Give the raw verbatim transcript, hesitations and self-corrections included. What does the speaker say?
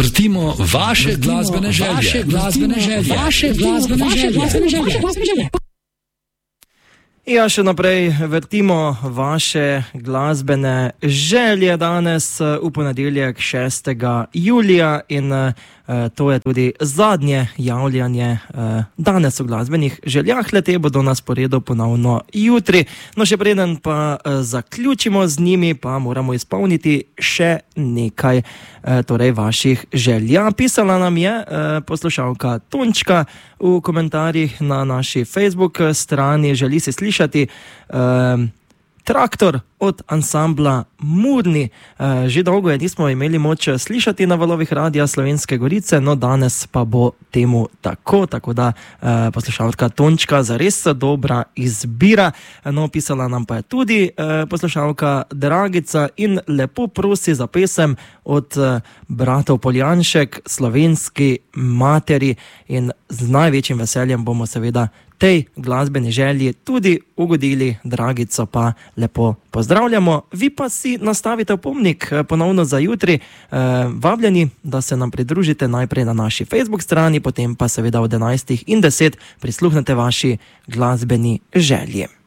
Vrtimo vaše glasbene želje. Vaše glasbene želje. Vaše glasbene želje. Ja, še naprej vrtimo vaše glasbene želje danes v ponedeljek šestega julija in uh, to je tudi zadnje javljanje uh, danes v glasbenih željah. Le te bodo na sporedu ponovno jutri. No, še preden pa uh, zaključimo z njimi, pa moramo izpolniti še nekaj uh, torej vaših želja. Pisala nam je uh, poslušalka Tončka v komentarjih na naši Facebook strani. Želi se slišati uh, Traktor od ansambla Murni. Uh, že dolgo je nismo imeli moč slišati na valovih Radia Slovenske Gorice, no danes pa bo temu tako, tako da uh, poslušalka Tončka zares dobra izbira. No, pisala nam pa je tudi uh, poslušalka Dragica in lepo prosi za pesem od uh, bratov Poljanšek, Slovenski materi, in z največjim veseljem bomo seveda tej glasbeni želji tudi ugodili. Dragico pa lepo pozdravljamo. Vi pa si nastavite opomnik ponovno za jutri. E, vabljeni, da se nam pridružite najprej na naši Facebook strani, potem pa seveda od enajstih in deset prisluhnete vaši glasbeni želji.